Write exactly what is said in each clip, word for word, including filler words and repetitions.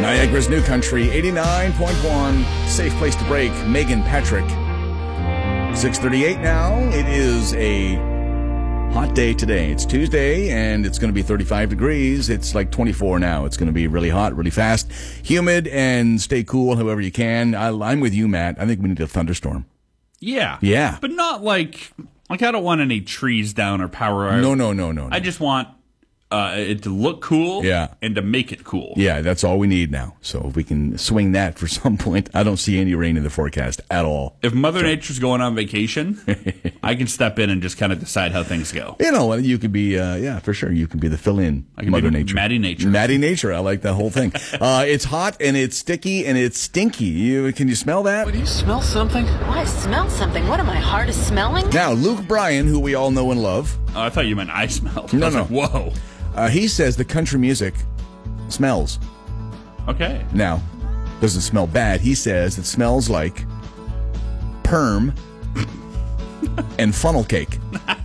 Niagara's New Country, eighty-nine point one. Safe place to break. Megan Patrick. six thirty-eight now. It is a hot day today. It's Tuesday, and it's going to be thirty-five degrees. It's like twenty-four now. It's going to be really hot, really fast, humid, and stay cool however you can. I, I'm with you, Matt. I think we need a thunderstorm. Yeah. Yeah. But not like, like I don't want any trees down or power out. No, no, no, no. no. I just want uh, it to look cool Yeah. and to make it cool. Yeah, that's all we need now. So if we can swing that for some point, I don't see any rain in the forecast at all. If Mother so. Nature's going on vacation, I can step in and just kind of decide how things go. You know, you could be, uh, yeah, for sure. You can be the fill-in I can Mother be Nature. Maddie Nature. Maddie Nature. I like that whole thing. uh, it's hot and it's sticky and it's stinky. You, can you smell that? Do you smell something? Oh, I smell something. What am I, hard of smelling? Now, Luke Bryan, who we all know and love. Oh, I thought you meant I smelled. No, I was no. Like, whoa. Uh, he says the country music smells. Okay. Now, doesn't smell bad. He says it smells like perm and funnel cake.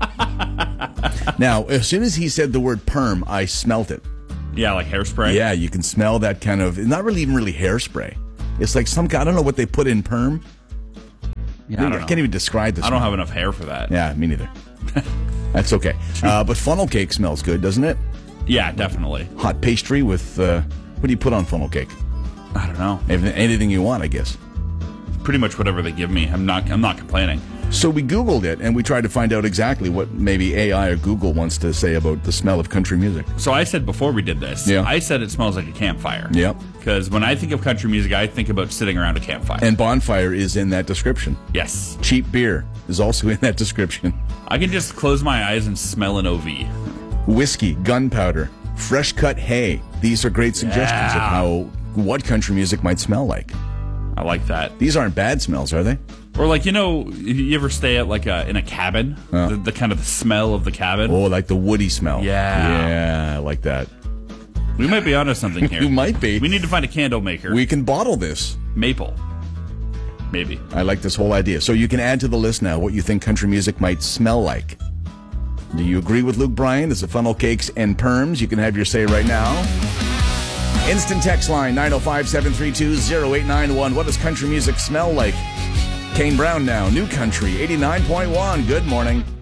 Now, as soon as he said the word perm, I smelt it. Yeah, like hairspray? Yeah, you can smell that kind of, not really even really hairspray. It's like some kind, I don't know what they put in perm. Yeah, I, don't I know. can't even describe this. I don't have enough hair for that. Yeah, me neither. That's okay. Uh, but funnel cake smells good, doesn't it? Yeah, definitely. Hot pastry with, uh, what do you put on funnel cake? I don't know. Anything, anything you want, I guess. Pretty much whatever they give me. I'm not I'm not complaining. So we Googled it, and we tried to find out exactly what maybe A I or Google wants to say about the smell of country music. So I said before we did this, Yeah. I said it smells like a campfire. Yep. Because when I think of country music, I think about sitting around a campfire. And bonfire is in that description. Yes. Cheap beer is also in that description. I can just close my eyes and smell an O V. Whiskey, gunpowder, fresh cut hay. These are great suggestions Yeah. of how what country music might smell like. I like that. These aren't bad smells, are they? Or like, you know, you ever stay at like a, in a cabin? Uh. The, the kind of the smell of the cabin? Oh, like the woody smell. Yeah. Yeah, I like that. We might be onto something here. You might be. We need to find a candle maker. We can bottle this. Maple. Maybe. I like this whole idea. So you can add to the list now what you think country music might smell like. Do you agree with Luke Bryan? Is it funnel cakes and perms? You can have your say right now. Instant text line nine oh five, seven three two, oh eight nine one. What does country music smell like? Kane Brown now. New Country eighty-nine point one. Good morning.